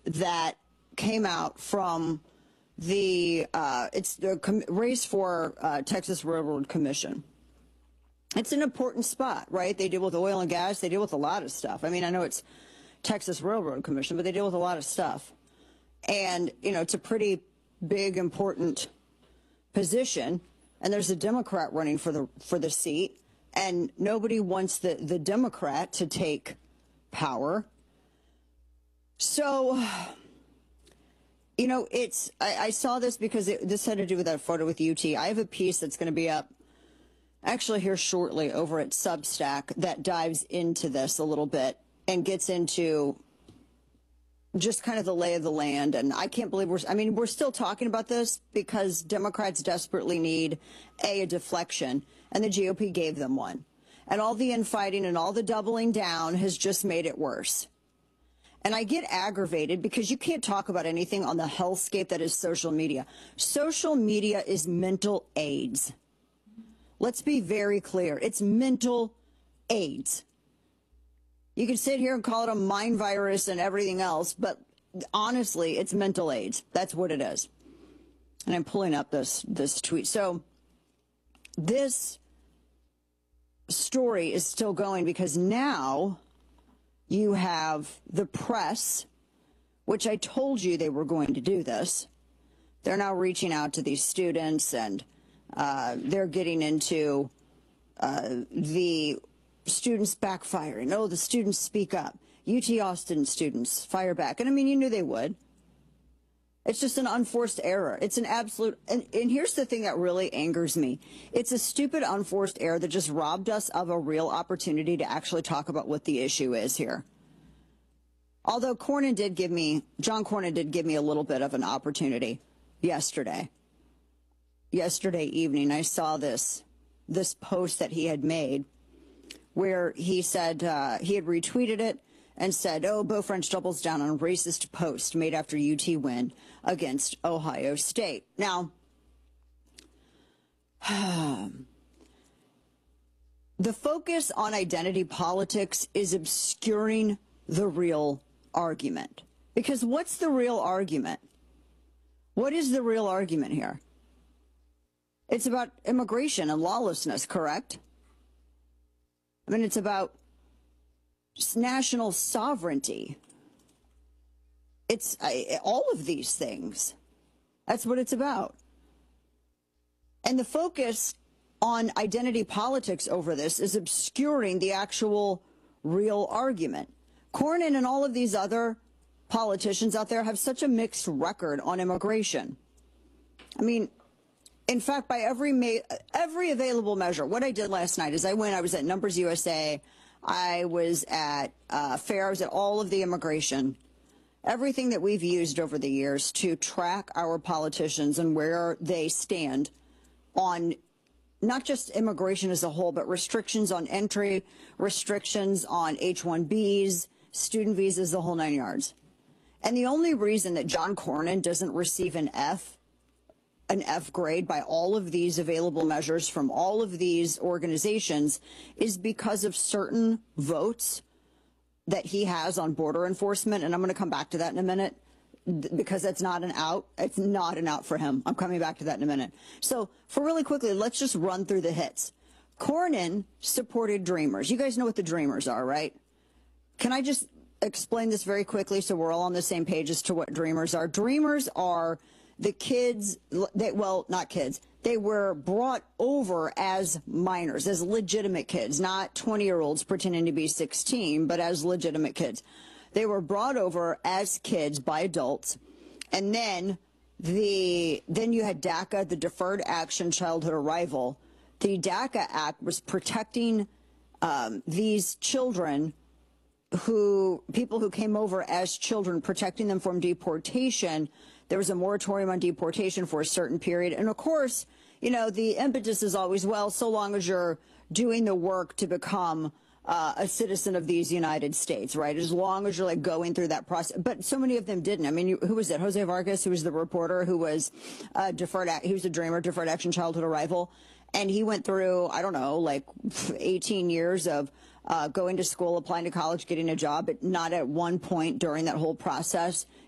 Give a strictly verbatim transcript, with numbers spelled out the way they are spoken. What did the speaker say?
that came out from the, uh, it's the com race for uh, Texas Railroad Commission. It's an important spot, right? They deal with oil and gas. They deal with a lot of stuff. I mean, I know it's Texas Railroad Commission, but they deal with a lot of stuff. And, you know, it's a pretty big, important position. And there's a Democrat running for the for the seat. And nobody wants the, the Democrat to take power. So, you know, it's, I, I saw this because it, this had to do with that photo with U T. I have a piece that's going to be up actually here shortly over at Substack that dives into this a little bit and gets into just kind of the lay of the land. And I can't believe we're, I mean, we're still talking about this because Democrats desperately need a, a deflection, and the G O P gave them one. And all the infighting and all the doubling down has just made it worse. And I get aggravated because you can't talk about anything on the hellscape that is social media. Social media is mental AIDS. Let's be very clear. It's mental AIDS. You can sit here and call it a mind virus and everything else, but honestly, it's mental AIDS. That's what it is. And I'm pulling up this, this tweet. So this story is still going because now you have the press, which I told you they were going to do this. They're now reaching out to these students, and uh, they're getting into uh, the students backfiring. Oh, the students speak up. U T Austin students fire back. And I mean, you knew they would. It's just an unforced error. It's an absolute, and, and here's the thing that really angers me. It's a stupid unforced error that just robbed us of a real opportunity to actually talk about what the issue is here. Although Cornyn did give me, John Cornyn did give me a little bit of an opportunity yesterday. Yesterday evening, I saw this, this post that he had made where he said, uh, he had retweeted it and said, oh, Beau French doubles down on racist post made after U T win against Ohio State. Now, the focus on identity politics is obscuring the real argument. Because what's the real argument? What is the real argument here? It's about immigration and lawlessness, correct? I mean, it's about national sovereignty. It's I, all of these things. That's what it's about. And the focus on identity politics over this is obscuring the actual real argument. Cornyn and all of these other politicians out there have such a mixed record on immigration. I mean, in fact, by every ma every available measure, what I did last night is I went, I was at Numbers U S A, I was at uh, FAIR, I was at all of the immigration, everything that we've used over the years to track our politicians and where they stand on not just immigration as a whole, but restrictions on entry, restrictions on H one Bs, student visas, the whole nine yards. And the only reason that John Cornyn doesn't receive an F, an F grade by all of these available measures from all of these organizations is because of certain votes that he has on border enforcement. And I'm going to come back to that in a minute because that's not an out. It's not an out for him. I'm coming back to that in a minute. So for really quickly, let's just run through the hits. Cornyn supported Dreamers. You guys know what the Dreamers are, right? Can I just explain this very quickly so we're all on the same page as to what Dreamers are? Dreamers are the kids, they, well, not kids, they were brought over as minors, as legitimate kids, not twenty-year-olds pretending to be sixteen, but as legitimate kids. They were brought over as kids by adults, and then the then you had DACA, the Deferred Action Childhood Arrival. The DACA Act was protecting um, these children who, people who came over as children, protecting them from deportation. There was a moratorium on deportation for a certain period. And of course, you know, the impetus is always, well, so long as you're doing the work to become uh, a citizen of these United States, right? As long as you're like going through that process. But so many of them didn't. I mean, you, who was it? Jose Vargas, who was the reporter, who was uh, deferred, he was a dreamer, Deferred Action Childhood Arrival. And he went through, I don't know, like eighteen years of uh, going to school, applying to college, getting a job, but not at one point during that whole process